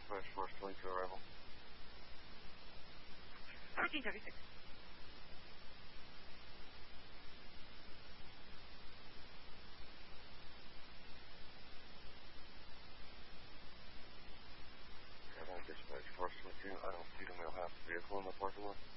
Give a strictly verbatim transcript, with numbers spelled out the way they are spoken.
dispatch first twenty-two arrival. thirteen thirty-six. Dispatch first twenty-two, I don't see the male half vehicle in the parking lot.